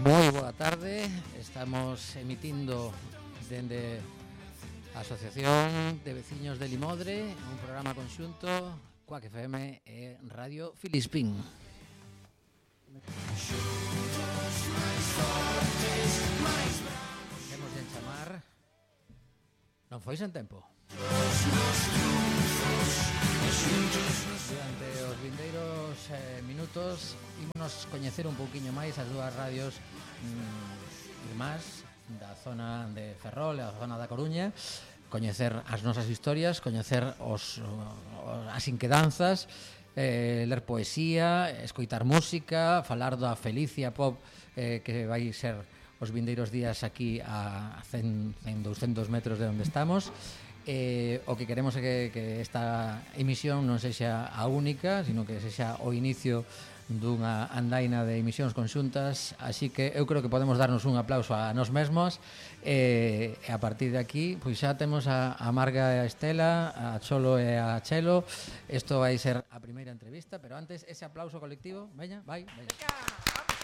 Moi boa tarde, estamos emitindo dende a Asociación de Veciños de Limodre, un programa conxunto Cuac FM e Radio Filispín. Temos de chamar Non foi sen tempo. Durante os vindeiros minutos ímonos coñecer un pouquiño máis as dúas radios irmás da zona de Ferrol e a zona da Coruña, coñecer as nosas historias, coñecer as inquedanzas, ler poesía, escoitar música, falar da Felicia Pop que vai ser os vindeiros días aquí a 100-200 metros de onde estamos. O que queremos é que esta emisión non sexa a única, sino que sexa o inicio dunha andaina de emisións conxuntas, así que eu creo que podemos darnos un aplauso a nós mesmos e a partir de aquí pois xa temos a Marga e a Estela, a Cholo e a Chelo. Isto vai ser a primeira entrevista, pero antes ese aplauso colectivo, veña, vai.